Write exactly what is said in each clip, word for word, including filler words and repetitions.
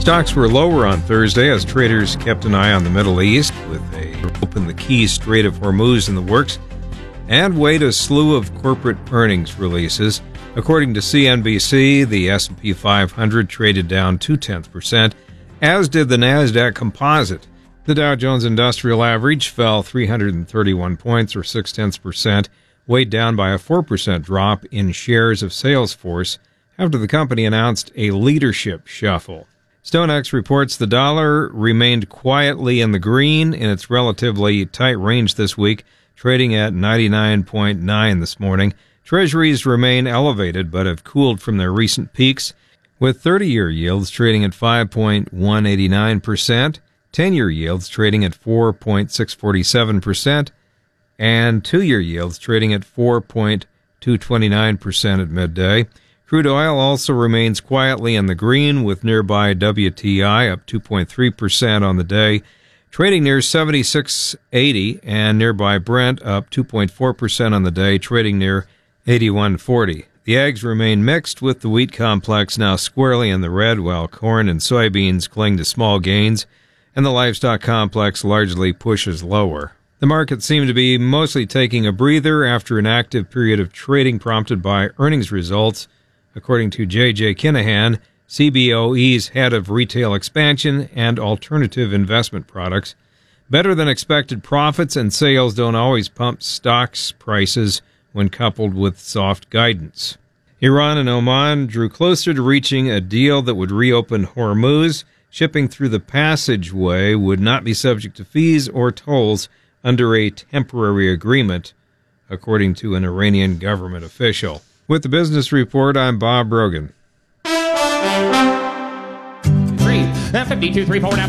Stocks were lower on Thursday as traders kept an eye on the Middle East with a open the key Strait of Hormuz in the works and wait a slew of corporate earnings releases. According to C N B C, the S and P five hundred traded down two-tenths percent, as did the NASDAQ Composite. The Dow Jones Industrial Average fell three hundred thirty-one points, or six-tenths percent, weighed down by a four percent drop in shares of Salesforce after the company announced a leadership shuffle. StoneX reports the dollar remained quietly in the green in its relatively tight range this week, trading at ninety-nine point nine this morning. Treasuries remain elevated but have cooled from their recent peaks, with thirty-year yields trading at five point one eight nine percent, ten-year yields trading at four point six four seven percent, and two-year yields trading at four point two two nine percent at midday. Crude oil also remains quietly in the green, with nearby W T I up two point three percent on the day, trading near seventy-six eighty, and nearby Brent up two point four percent on the day, trading near eighty-one forty. The eggs remain mixed, with the wheat complex now squarely in the red, while corn and soybeans cling to small gains, and the livestock complex largely pushes lower. The market seemed to be mostly taking a breather after an active period of trading prompted by earnings results, according to J J Kinahan, C B O E's head of retail expansion and alternative investment products. Better than expected profits and sales don't always pump stocks prices when coupled with soft guidance. Iran and Oman drew closer to reaching a deal that would reopen Hormuz. Shipping through the passageway would not be subject to fees or tolls under a temporary agreement, according to an Iranian government official. With the business report, I'm Bob Brogan. Three, fifty-two, three, four,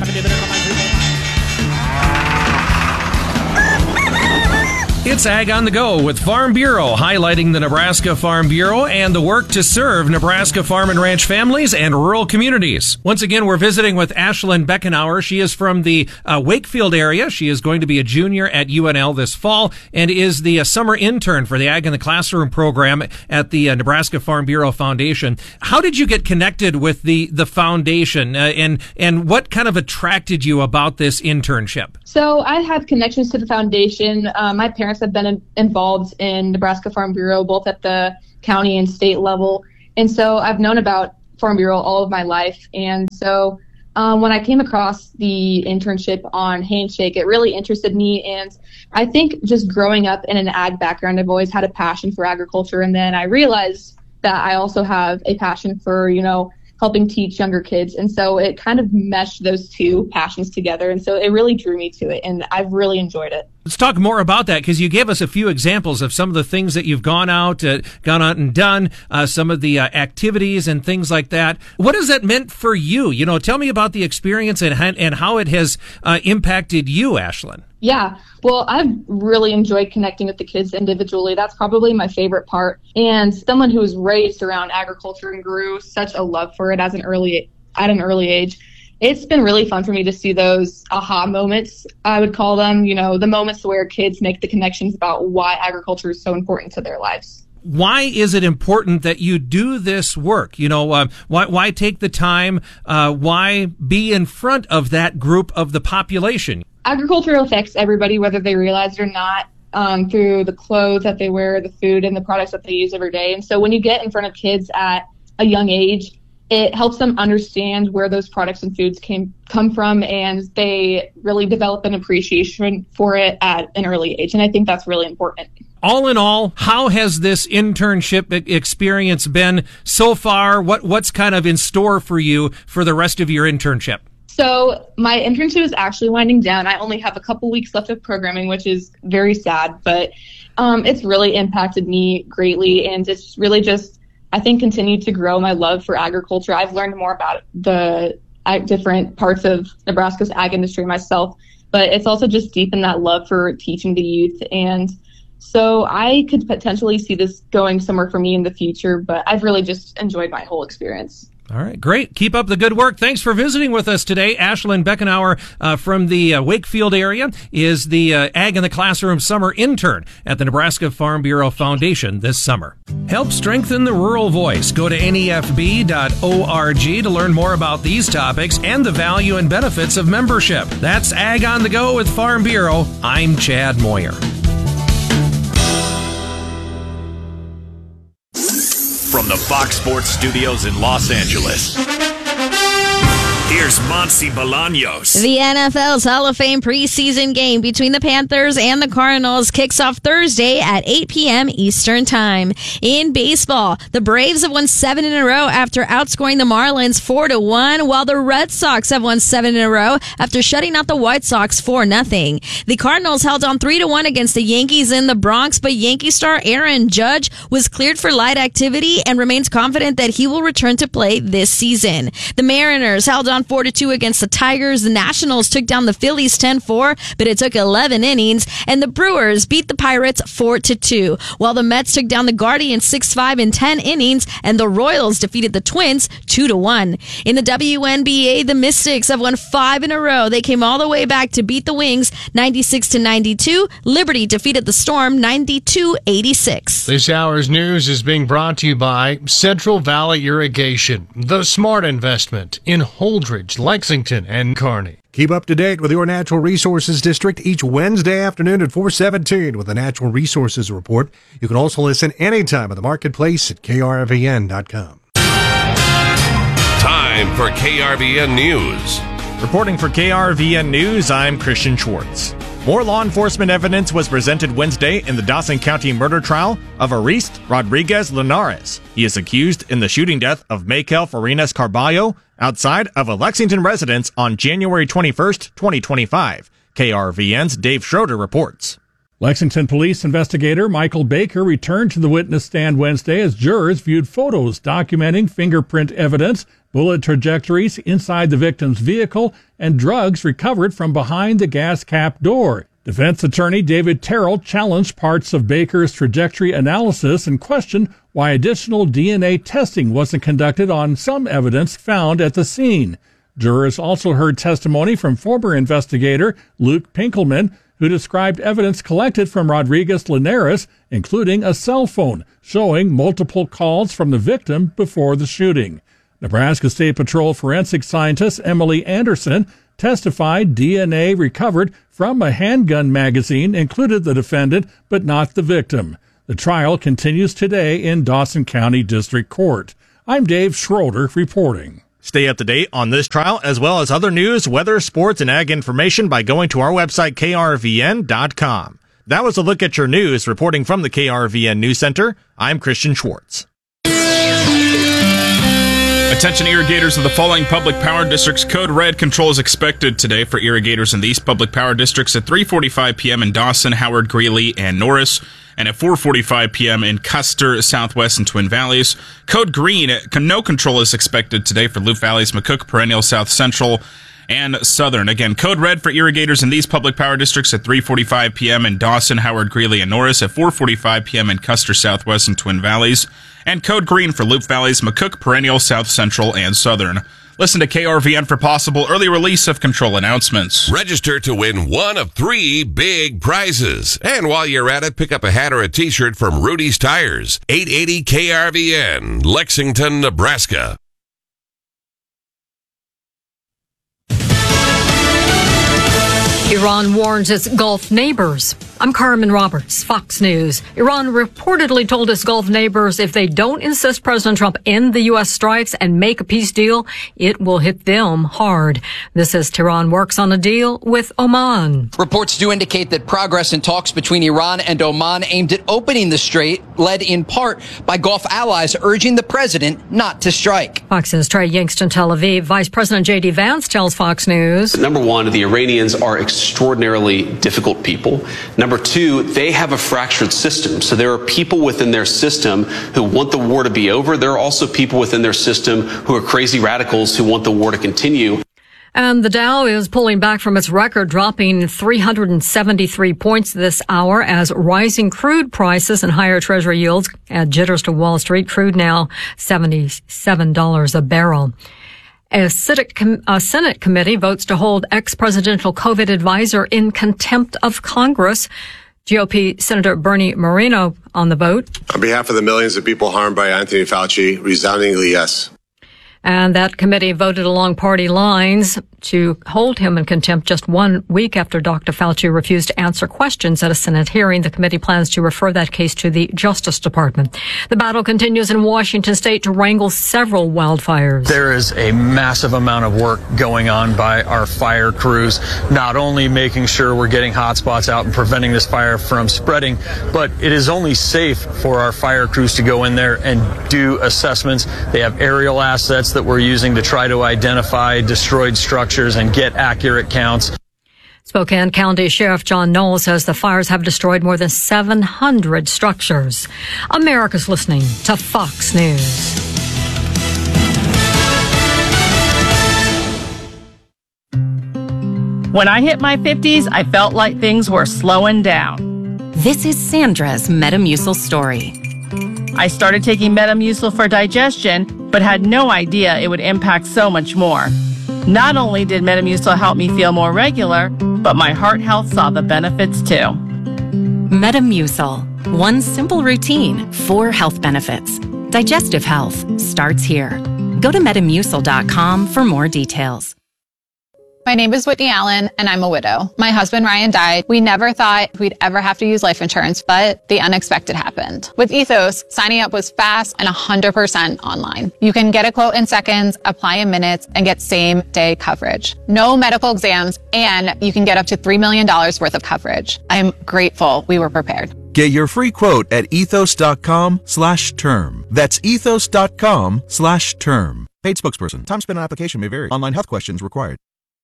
It's Ag on the Go with Farm Bureau, highlighting the Nebraska Farm Bureau and the work to serve Nebraska farm and ranch families and rural communities. Once again, we're visiting with Ashlyn Beckenauer. She is from the uh, Wakefield area. She is going to be a junior at U N L this fall and is the uh, summer intern for the Ag in the Classroom program at the uh, Nebraska Farm Bureau Foundation. How did you get connected with the, the foundation, uh, and, and what kind of attracted you about this internship? So I have connections to the foundation. Uh, my parents have been involved in Nebraska Farm Bureau, both at the county and state level. And so I've known about Farm Bureau all of my life. And so um, when I came across the internship on Handshake, it really interested me. And I think just growing up in an ag background, I've always had a passion for agriculture. And then I realized that I also have a passion for, you know, helping teach younger kids. And so it kind of meshed those two passions together. And so it really drew me to it, and I've really enjoyed it. Let's talk more about that, because you gave us a few examples of some of the things that you've gone out, uh, gone out and done, uh, some of the uh, activities and things like that. What has that meant for you? You know, tell me about the experience and, and how it has uh, impacted you, Ashlyn. Yeah, well, I've really enjoyed connecting with the kids individually. That's probably my favorite part. And someone who was raised around agriculture and grew such a love for it as an early at an early age, it's been really fun for me to see those aha moments, I would call them, you know, the moments where kids make the connections about why agriculture is so important to their lives. Why is it important that you do this work? You know, uh, why, why take the time? Uh, why be in front of that group of the population? Agriculture affects everybody, whether they realize it or not, um, through the clothes that they wear, the food, and the products that they use every day. And so when you get in front of kids at a young age, it helps them understand where those products and foods came come from, and they really develop an appreciation for it at an early age. And I think that's really important. All in all, how has this internship experience been so far? What what's kind of in store for you for the rest of your internship? So my internship is actually winding down. I only have a couple weeks left of programming, which is very sad, but um, it's really impacted me greatly. And it's really just, I think, continued to grow my love for agriculture. I've learned more about the different parts of Nebraska's ag industry myself, but it's also just deepened that love for teaching the youth. And so I could potentially see this going somewhere for me in the future, but I've really just enjoyed my whole experience. All right, great. Keep up the good work. Thanks for visiting with us today. Ashlyn Beckenauer uh, from the uh, Wakefield area is the uh, Ag in the Classroom summer intern at the Nebraska Farm Bureau Foundation this summer. Help strengthen the rural voice. Go to N E F B dot org to learn more about these topics and the value and benefits of membership. That's Ag on the Go with Farm Bureau. I'm Chad Moyer. From the Fox Sports Studios in Los Angeles, here's Monty Bolaños. The N F L's Hall of Fame preseason game between the Panthers and the Cardinals kicks off Thursday at eight p.m. Eastern Time. In baseball, the Braves have won seven in a row after outscoring the Marlins four to one, while the Red Sox have won seven in a row after shutting out the White Sox four nothing. The Cardinals held on three to one against the Yankees in the Bronx, but Yankee star Aaron Judge was cleared for light activity and remains confident that he will return to play this season. The Mariners held on four to two against the Tigers. The Nationals took down the Phillies ten four, but it took eleven innings, and the Brewers beat the Pirates four to two, while the Mets took down the Guardians six five in ten innings, and the Royals defeated the Twins two to one. In the W N B A, the Mystics have won five in a row. They came all the way back to beat the Wings ninety-six to ninety-two. Liberty defeated the Storm ninety-two eighty-six. This hour's news is being brought to you by Central Valley Irrigation, the smart investment in Holdridge, Lexington, and Kearney. Keep up to date with your Natural Resources District each Wednesday afternoon at four seventeen with the Natural Resources Report. You can also listen anytime at the marketplace at K R V N dot com. Time for K R V N News. Reporting for K R V N News, I'm Christian Schwartz. More law enforcement evidence was presented Wednesday in the Dawson County murder trial of Arist Rodriguez Linares. He is accused in the shooting death of Maykel Farinas Carballo outside of a Lexington residence on January twenty-first, twenty twenty-five. K R V N's Dave Schroeder reports. Lexington police investigator Michael Baker returned to the witness stand Wednesday as jurors viewed photos documenting fingerprint evidence, bullet trajectories inside the victim's vehicle, and drugs recovered from behind the gas cap door. Defense attorney David Terrell challenged parts of Baker's trajectory analysis and questioned why additional D N A testing wasn't conducted on some evidence found at the scene. Jurors also heard testimony from former investigator Luke Pinkelman, who described evidence collected from Rodriguez Linares, including a cell phone showing multiple calls from the victim before the shooting. Nebraska State Patrol forensic scientist Emily Anderson testified D N A recovered from a handgun magazine included the defendant, but not the victim. The trial continues today in Dawson County District Court. I'm Dave Schroeder reporting. Stay up to date on this trial as well as other news, weather, sports, and ag information by going to our website, K R V N dot com. That was a look at your news. Reporting from the K R V N News Center, I'm Christian Schwartz. Attention irrigators of the following public power districts. Code red control is expected today for irrigators in these public power districts at three forty-five p.m. in Dawson, Howard, Greeley, and Norris, and at four forty-five p.m. in Custer, Southwest, and Twin Valleys. Code green, no control is expected today for Loup Valleys, McCook, Perennial, South Central, and Southern. Again, code red for irrigators in these public power districts at three forty-five p.m. in Dawson, Howard, Greeley, and Norris, at four forty-five p.m. in Custer, Southwest, and Twin Valleys, and code green for Loup Valleys, McCook, Perennial, South Central, and Southern. Listen to K R V N for possible early release of control announcements. Register to win one of three big prizes. And while you're at it, pick up a hat or a t-shirt from Rudy's Tires. eight eighty K R V N, Lexington, Nebraska. Iran warns its Gulf neighbors. I'm Carmen Roberts, Fox News. Iran reportedly told its Gulf neighbors if they don't insist President Trump end the U S strikes and make a peace deal, it will hit them hard. This as Tehran works on a deal with Oman. Reports do indicate that progress in talks between Iran and Oman aimed at opening the strait, led in part by Gulf allies urging the president not to strike. Fox's Trey Yankston, Tel Aviv. Vice President J D Vance tells Fox News. Number one, the Iranians are extraordinarily difficult people. Number two, they have a fractured system. So there are people within their system who want the war to be over. There are also people within their system who are crazy radicals who want the war to continue. And the Dow is pulling back from its record, dropping three hundred seventy-three points this hour as rising crude prices and higher Treasury yields add jitters to Wall Street. Crude now seventy-seven dollars a barrel. A Senate committee votes to hold ex-presidential COVID advisor in contempt of Congress. G O P Senator Bernie Moreno on the vote. On behalf of the millions of people harmed by Anthony Fauci, resoundingly yes. And that committee voted along party lines to hold him in contempt just one week after Doctor Fauci refused to answer questions at a Senate hearing. The committee plans to refer that case to the Justice Department. The battle continues in Washington state to wrangle several wildfires. There is a massive amount of work going on by our fire crews, not only making sure we're getting hot spots out and preventing this fire from spreading, but it is only safe for our fire crews to go in there and do assessments. They have aerial assets that we're using to try to identify destroyed structures and get accurate counts. Spokane County Sheriff John Knoll says the fires have destroyed more than seven hundred structures. America's listening to Fox News. When I hit my fifties, I felt like things were slowing down. This is Sandra's Metamucil story. I started taking Metamucil for digestion, but had no idea it would impact so much more. Not only did Metamucil help me feel more regular, but my heart health saw the benefits too. Metamucil. One simple routine, four health benefits. Digestive health starts here. Go to metamucil dot com for more details. My name is Whitney Allen, and I'm a widow. My husband, Ryan, died. We never thought we'd ever have to use life insurance, but the unexpected happened. With Ethos, signing up was fast and one hundred percent online. You can get a quote in seconds, apply in minutes, and get same-day coverage. No medical exams, and you can get up to three million dollars worth of coverage. I'm grateful we were prepared. Get your free quote at ethos dot com slash term. That's ethos dot com slash term. Paid spokesperson. Time spent on application may vary. Online health questions required.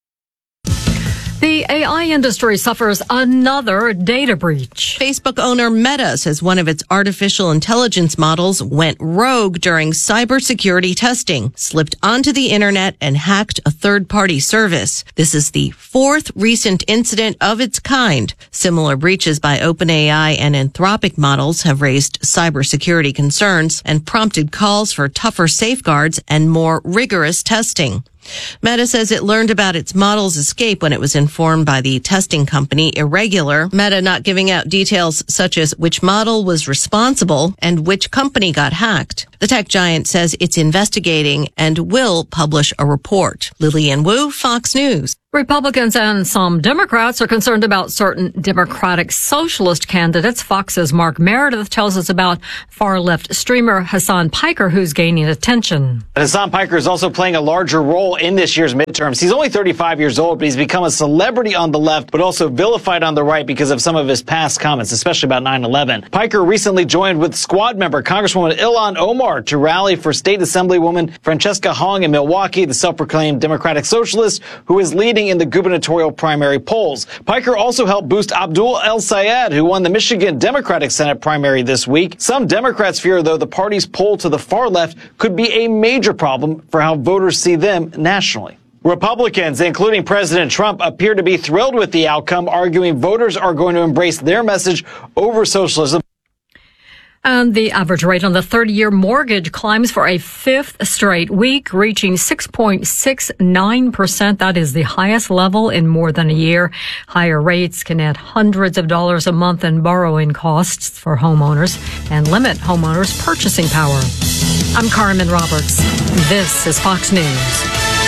The A I industry suffers another data breach. Facebook owner Meta says one of its artificial intelligence models went rogue during cybersecurity testing, slipped onto the internet, and hacked a third-party service. This is the fourth recent incident of its kind. Similar breaches by OpenAI and Anthropic models have raised cybersecurity concerns and prompted calls for tougher safeguards and more rigorous testing. Meta says it learned about its model's escape when it was informed by the testing company Irregular. Meta not giving out details such as which model was responsible and which company got hacked. The tech giant says it's investigating and will publish a report. Lillian Wu, Fox News. Republicans and some Democrats are concerned about certain Democratic Socialist candidates. Fox's Mark Meredith tells us about far-left streamer Hassan Piker, who's gaining attention. Hassan Piker is also playing a larger role in this year's midterms. He's only thirty-five years old, but he's become a celebrity on the left, but also vilified on the right because of some of his past comments, especially about nine eleven. Piker recently joined with squad member Congresswoman Ilhan Omar to rally for State Assemblywoman Francesca Hong in Milwaukee, the self-proclaimed Democratic Socialist who is leading in the gubernatorial primary polls. Piker also helped boost Abdul El-Sayed, who won the Michigan Democratic Senate primary this week. Some Democrats fear, though, the party's pull to the far left could be a major problem for how voters see them nationally. Republicans, including President Trump, appear to be thrilled with the outcome, arguing voters are going to embrace their message over socialism. And the average rate on the thirty-year mortgage climbs for a fifth straight week, reaching six point six nine percent. That is the highest level in more than a year. Higher rates can add hundreds of dollars a month in borrowing costs for homeowners and limit homeowners' purchasing power. I'm Carmen Roberts. This is Fox News.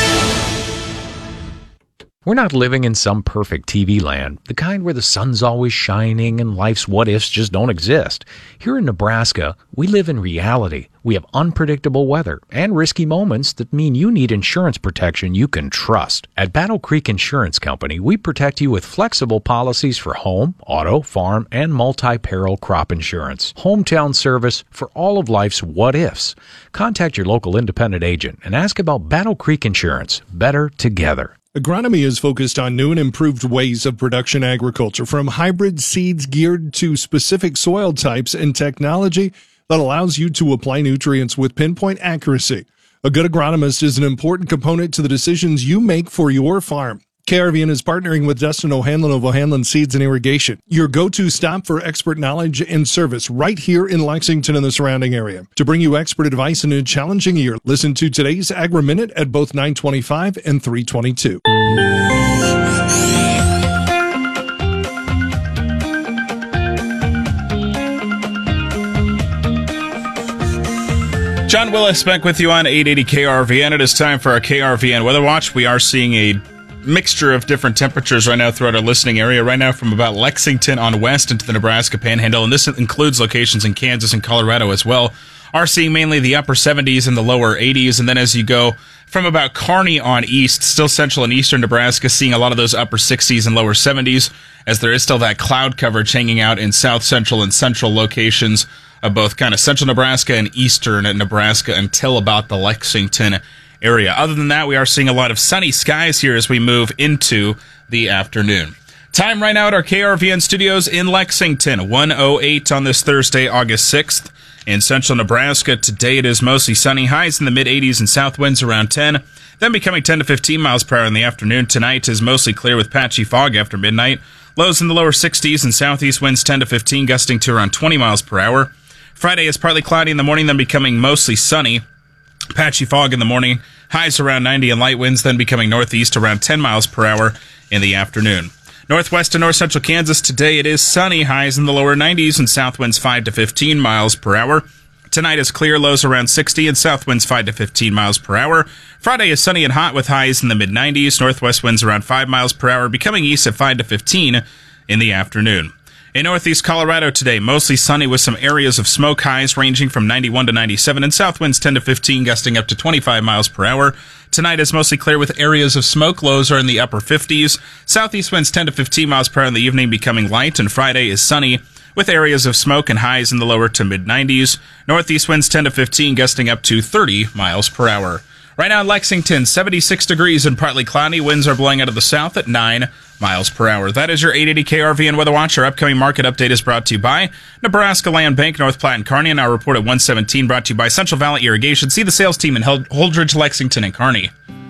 We're not living in some perfect T V land, the kind where the sun's always shining and life's what-ifs just don't exist. Here in Nebraska, we live in reality. We have unpredictable weather and risky moments that mean you need insurance protection you can trust. At Battle Creek Insurance Company, we protect you with flexible policies for home, auto, farm, and multi-peril crop insurance. Hometown service for all of life's what-ifs. Contact your local independent agent and ask about Battle Creek Insurance. Better together. Agronomy is focused on new and improved ways of production agriculture, from hybrid seeds geared to specific soil types and technology that allows you to apply nutrients with pinpoint accuracy. A good agronomist is an important component to the decisions you make for your farm. K R V N is partnering with Dustin O'Hanlon of O'Hanlon Seeds and Irrigation, your go-to stop for expert knowledge and service right here in Lexington and the surrounding area. To bring you expert advice in a challenging year, listen to today's Agri-Minute at both nine twenty-five and three twenty-two. John Willis back with you on eight eighty K R V N. It is time for our K R V N Weather Watch. We are seeing a mixture of different temperatures right now throughout our listening area. Right now from about Lexington on west into the Nebraska Panhandle, and this includes locations in Kansas and Colorado as well, are seeing mainly the upper seventies and the lower eighties. And then as you go from about Kearney on east, still central and eastern Nebraska, seeing a lot of those upper sixties and lower seventies, as there is still that cloud coverage hanging out in south central and central locations of both kind of central Nebraska and eastern Nebraska until about the Lexington area. Other than that, we are seeing a lot of sunny skies here as we move into the afternoon. Time right now at our K R V N studios in Lexington, one oh eight on this Thursday, August sixth. In central Nebraska, today it is mostly sunny, highs in the mid-eighties and south winds around ten, then becoming ten to fifteen miles per hour in the afternoon. Tonight is mostly clear with patchy fog after midnight. Lows in the lower sixties and southeast winds ten to fifteen, gusting to around twenty miles per hour. Friday is partly cloudy in the morning, then becoming mostly sunny. Patchy fog in the morning, highs around ninety, and light winds then becoming northeast around ten miles per hour in the afternoon. Northwest and north central Kansas, today it is sunny, highs in the lower nineties and south winds five to fifteen miles per hour. Tonight is clear, lows around sixty and south winds five to fifteen miles per hour. Friday is sunny and hot with highs in the mid nineties, northwest winds around five miles per hour, becoming east at five to fifteen in the afternoon. In northeast Colorado today, mostly sunny with some areas of smoke, highs ranging from ninety-one to ninety-seven, and south winds ten to fifteen, gusting up to twenty-five miles per hour. Tonight is mostly clear with areas of smoke, lows are in the upper fifties. Southeast winds ten to fifteen miles per hour in the evening, becoming light, and Friday is sunny with areas of smoke and highs in the lower to mid nineties. Northeast winds ten to fifteen, gusting up to thirty miles per hour. Right now in Lexington, seventy-six degrees and partly cloudy. Winds are blowing out of the south at nine miles per hour. That is your eight eighty K R V N Weather Watch. Our upcoming market update is brought to you by Nebraska Land Bank, North Platte, and Kearney. And our report at one seventeen brought to you by Central Valley Irrigation. See the sales team in Holdridge, Lexington, and Kearney.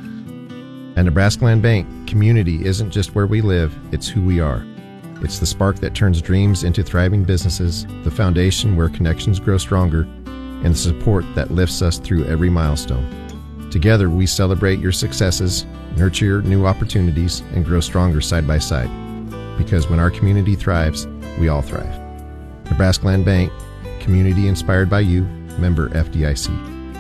At Nebraska Land Bank, community isn't just where we live, it's who we are. It's the spark that turns dreams into thriving businesses, the foundation where connections grow stronger, and the support that lifts us through every milestone. Together, we celebrate your successes, nurture new opportunities, and grow stronger side by side. Because when our community thrives, we all thrive. Nebraska Land Bank, community inspired by you, member F D I C.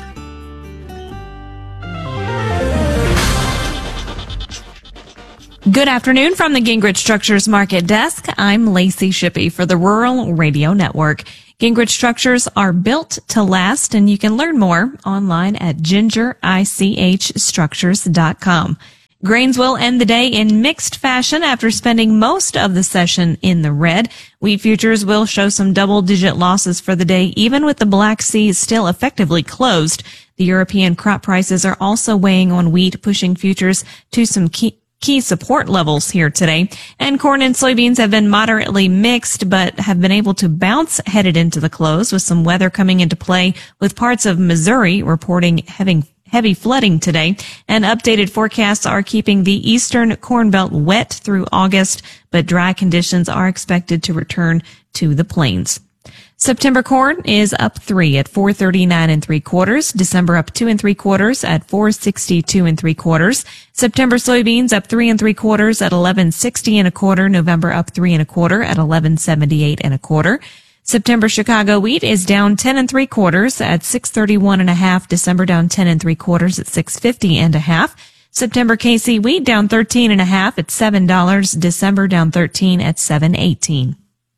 Good afternoon from the Gingrich Structures Market Desk. I'm Lacey Shippey for the Rural Radio Network. Gingrich Structures are built to last, and you can learn more online at ginger ich structures dot com. Grains will end the day in mixed fashion after spending most of the session in the red. Wheat futures will show some double-digit losses for the day, even with the Black Sea still effectively closed. The European crop prices are also weighing on wheat, pushing futures to some key Key support levels here today. And corn and soybeans have been moderately mixed, but have been able to bounce headed into the close with some weather coming into play, with parts of Missouri reporting having heavy flooding today. And updated forecasts are keeping the eastern corn belt wet through August, but dry conditions are expected to return to the plains. September corn is up three at four thirty-nine and three quarters. December up two and three quarters at four sixty-two and three quarters. September soybeans up three and three quarters at eleven sixty and a quarter. November up three and a quarter at eleven seventy-eight and a quarter. September Chicago wheat is down ten and three quarters at six thirty-one and a half. December down ten and three quarters at six fifty and a half. September K C wheat down thirteen and a half at seven dollars. December down thirteen at seven eighteen.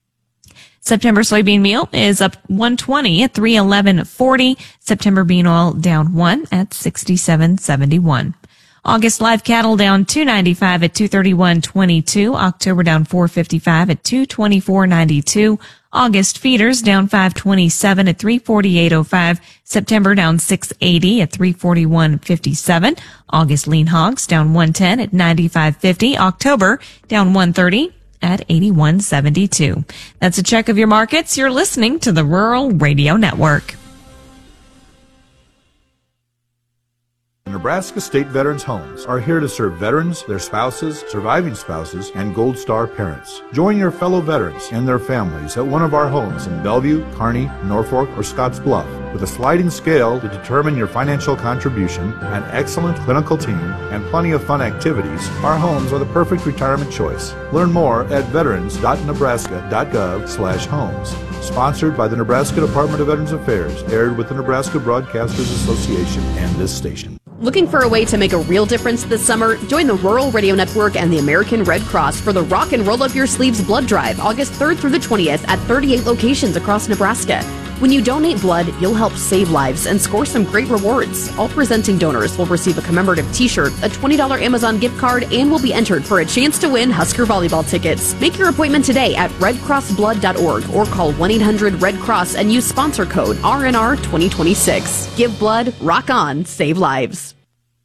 September soybean meal is up one twenty at three eleven forty. September bean oil down one at sixty-seven seventy-one. August live cattle down two ninety-five at two thirty-one twenty-two. October down four fifty-five at two twenty-four ninety-two. August feeders down five twenty-seven at three forty-eight oh five. September down six eighty at three forty-one fifty-seven. August lean hogs down one ten at ninety-five fifty. October down one thirty at eighty-one seventy-two. That's a check of your markets. You're listening to the Rural Radio Network. Nebraska State Veterans Homes are here to serve veterans, their spouses, surviving spouses, and Gold Star parents. Join your fellow veterans and their families at one of our homes in Bellevue, Kearney, Norfolk, or Scottsbluff. With a sliding scale to determine your financial contribution, an excellent clinical team, and plenty of fun activities, our homes are the perfect retirement choice. Learn more at veterans dot nebraska dot gov slash homes. Sponsored by the Nebraska Department of Veterans Affairs, aired with the Nebraska Broadcasters Association and this station. Looking for a way to make a real difference this summer? Join the Rural Radio Network and the American Red Cross for the Rock and Roll Up Your Sleeves Blood Drive, August third through the twentieth at thirty-eight locations across Nebraska. When you donate blood, you'll help save lives and score some great rewards. All presenting donors will receive a commemorative t-shirt, a twenty dollars Amazon gift card, and will be entered for a chance to win Husker volleyball tickets. Make your appointment today at red cross blood dot org or call one eight hundred red cross and use sponsor code R N R twenty twenty-six. Give blood, rock on, save lives.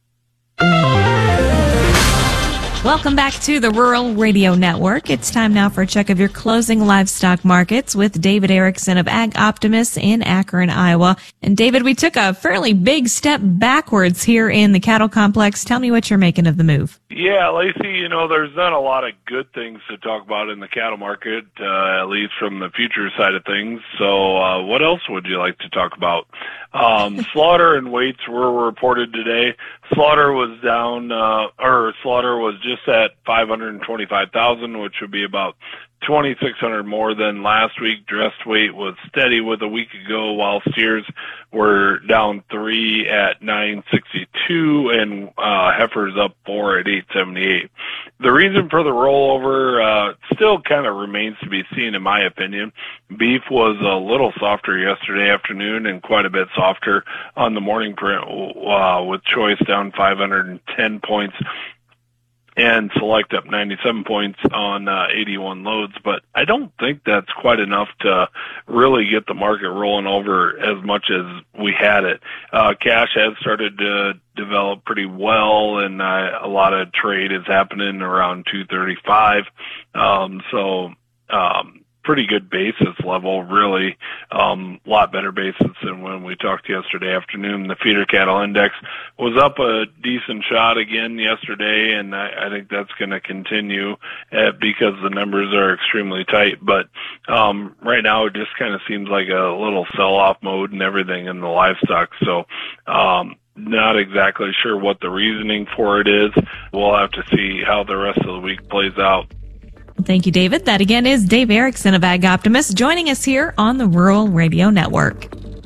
Welcome back to the Rural Radio Network. It's time now for a check of your closing livestock markets with David Erickson of Ag Optimus in Akron, Iowa. And David, we took a fairly big step backwards here in the cattle complex. Tell me what you're making of the move. Yeah, Lacey, you know, there's not a lot of good things to talk about in the cattle market, uh, at least from the future side of things. So uh, what else would you like to talk about? Um, slaughter and weights were reported today. Slaughter was down, uh, or slaughter was just at five hundred twenty-five thousand, which would be about twenty-six hundred more than last week. Dressed weight was steady with a week ago, while steers were down three at nine sixty-two and uh, heifers up four at eight seventy-eight. The reason for the rollover uh, still kind of remains to be seen, in my opinion. Beef was a little softer yesterday afternoon and quite a bit softer on the morning print, uh, with choice down five hundred ten points and select up ninety-seven points on uh, eighty-one loads. But I don't think that's quite enough to really get the market rolling over as much as we had it. Uh, cash has started to develop pretty well, and uh, a lot of trade is happening around two thirty-five. Um, so, um, pretty good basis level, really. Um, a lot better basis than when we talked yesterday afternoon. The feeder cattle index was up a decent shot again yesterday, and I, I think that's going to continue uh, because the numbers are extremely tight. But um, right now it just kind of seems like a little sell-off mode and everything in the livestock. So um, not exactly sure what the reasoning for it is. We'll have to see how the rest of the week plays out. Thank you, David. That again is Dave Erickson of Ag Optimus joining us here on the Rural Radio Network.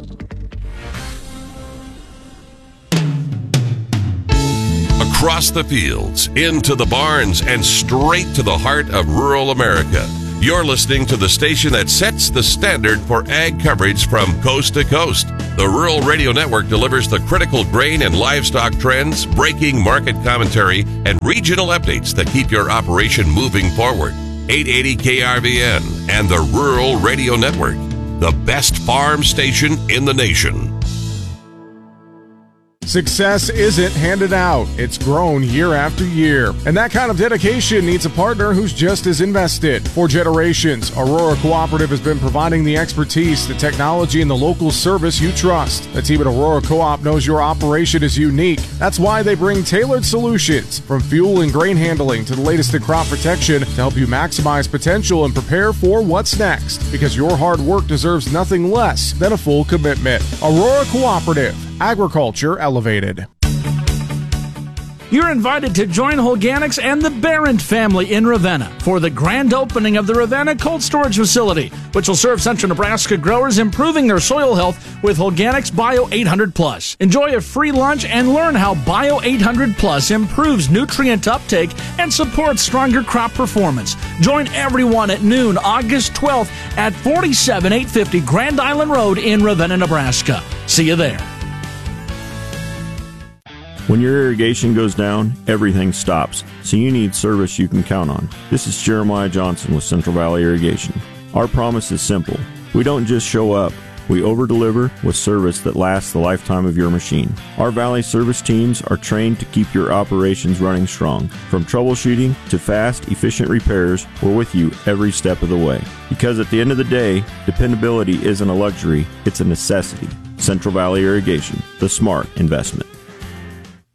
Across the fields, into the barns, and straight to the heart of rural America. You're listening to the station that sets the standard for ag coverage from coast to coast. The Rural Radio Network delivers the critical grain and livestock trends, breaking market commentary, and regional updates that keep your operation moving forward. eight eighty K R V N and the Rural Radio Network, the best farm station in the nation. Success isn't handed out, it's grown year after year. And that kind of dedication needs a partner who's just as invested. For generations, Aurora Cooperative has been providing the expertise, the technology, and the local service you trust. The team at Aurora Co-op knows your operation is unique. That's why they bring tailored solutions, from fuel and grain handling to the latest in crop protection, to help you maximize potential and prepare for what's next. Because your hard work deserves nothing less than a full commitment. Aurora Cooperative. Agriculture elevated. You're invited to join Holganics and the Barron family in Ravenna for the grand opening of the Ravenna Cold Storage Facility, which will serve central Nebraska growers improving their soil health with Holganics Bio eight hundred plus. Enjoy a free lunch and learn how Bio eight hundred plus improves nutrient uptake and supports stronger crop performance. Join everyone at noon, August twelfth at forty-seven eight fifty Grand Island Road in Ravenna, Nebraska. See you there. When your irrigation goes down, everything stops, so you need service you can count on. This is Jeremiah Johnson with Central Valley Irrigation. Our promise is simple. We don't just show up. We over-deliver with service that lasts the lifetime of your machine. Our Valley service teams are trained to keep your operations running strong. From troubleshooting to fast, efficient repairs, we're with you every step of the way. Because at the end of the day, dependability isn't a luxury, it's a necessity. Central Valley Irrigation, the smart investment.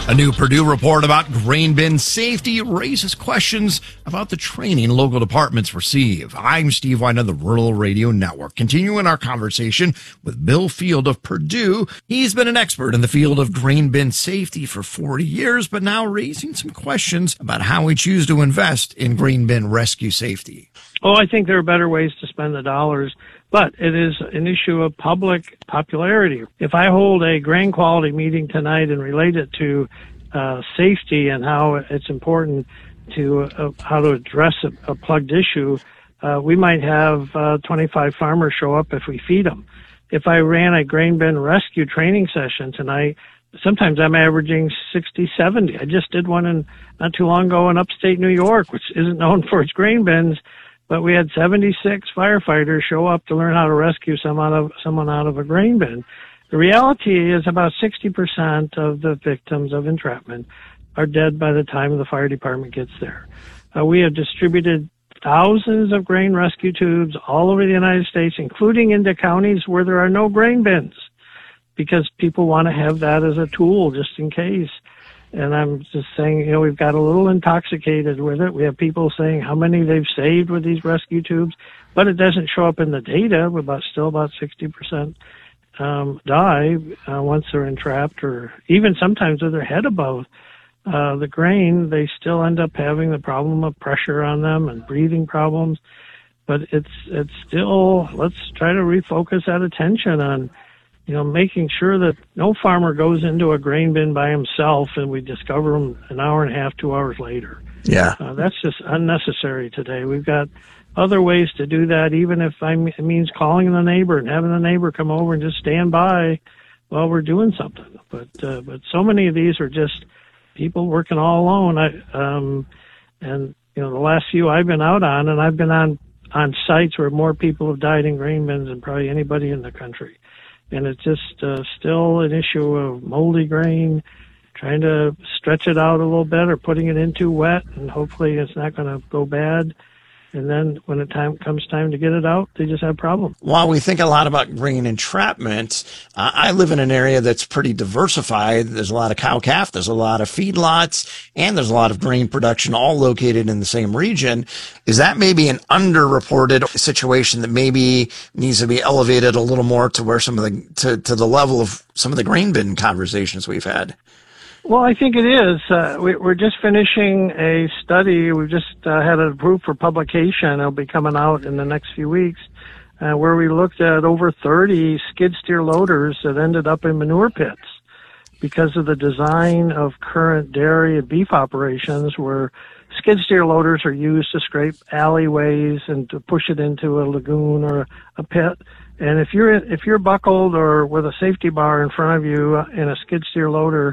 A new Purdue report about grain bin safety raises questions about the training local departments receive. I'm Steve White of the Rural Radio Network, continuing our conversation with Bill Field of Purdue. He's been an expert in the field of grain bin safety for forty years, but now raising some questions about how we choose to invest in grain bin rescue safety. Oh, I think there are better ways to spend the dollars, but it is an issue of public popularity. If I hold a grain quality meeting tonight and relate it to uh, safety and how it's important to uh, how to address a, a plugged issue, uh, we might have uh, twenty-five farmers show up if we feed them. If I ran a grain bin rescue training session tonight, sometimes I'm averaging sixty, seventy. I just did one in not too long ago in upstate New York, which isn't known for its grain bins. But we had seventy-six firefighters show up to learn how to rescue someone out of, someone out of a grain bin. The reality is about sixty percent of the victims of entrapment are dead by the time the fire department gets there. Uh, we have distributed thousands of grain rescue tubes all over the United States, including into counties where there are no grain bins, because people want to have that as a tool just in case. And I'm just saying, you know, we've got a little intoxicated with it. We have people saying how many they've saved with these rescue tubes, but it doesn't show up in the data. About still about sixty percent um, die uh, once they're entrapped, or even sometimes with their head above uh, the grain, they still end up having the problem of pressure on them and breathing problems. But it's it's still, let's try to refocus that attention on, you know, making sure that no farmer goes into a grain bin by himself and we discover him an hour and a half, two hours later. Yeah. Uh, that's just unnecessary today. We've got other ways to do that, even if I m- it means calling the neighbor and having the neighbor come over and just stand by while we're doing something. But uh, but so many of these are just people working all alone. I, um, and, you know, the last few I've been out on, and I've been on, on sites where more people have died in grain bins than probably anybody in the country. And it's just uh, still an issue of moldy grain, trying to stretch it out a little bit or putting it into wet, and hopefully it's not going to go bad. And then when it time comes time to get it out, they just have problems. While we think a lot about grain entrapment, uh, I live in an area that's pretty diversified. There's a lot of cow-calf, there's a lot of feedlots, and there's a lot of grain production all located in the same region. Is that maybe an underreported situation that maybe needs to be elevated a little more to where some of the, to, to the level of some of the grain bin conversations we've had? Well, I think it is. Uh, we, we're just finishing a study. We've just uh, had it approved for publication. It'll be coming out in the next few weeks, uh, where we looked at over thirty skid steer loaders that ended up in manure pits because of the design of current dairy and beef operations, where skid steer loaders are used to scrape alleyways and to push it into a lagoon or a pit. And if you're if you're buckled or with a safety bar in front of you in a skid steer loader,